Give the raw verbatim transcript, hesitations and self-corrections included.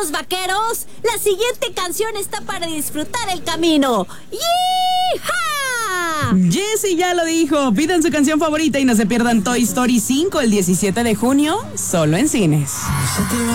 amigos vaqueros, la siguiente canción está para disfrutar el camino. ¡Yee-ha! Jessie ya lo dijo. Pidan su canción favorita y no se pierdan Toy Story cinco el diecisiete de junio, solo en cines.